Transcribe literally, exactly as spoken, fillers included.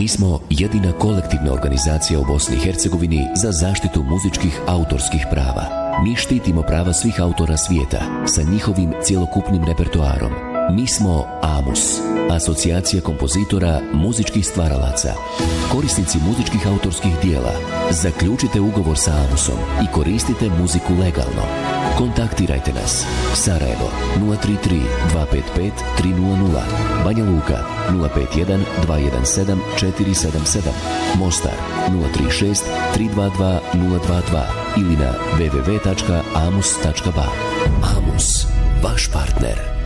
Mi smo jedina kolektivna organizacija u Bosni i Hercegovini za zaštitu muzičkih autorskih prava. Mi štitimo prava svih autora svijeta sa njihovim cjelokupnim repertoarom. Mi smo AMUS, Asocijacija kompozitora muzičkih stvaralaca. Korisnici muzičkih autorskih dijela, zaključite ugovor sa AMUSom i koristite muziku legalno. Kontaktirajte nas. Sarajevo nula tri tri dva pet pet tri nula nula, Banja Luka nula pet jedan dva jedan sedam četiri sedam sedam, Mostar nula tri šest tri dva dva nula dva dva ili na w w w tačka amus tačka ba. AMUS, vaš partner.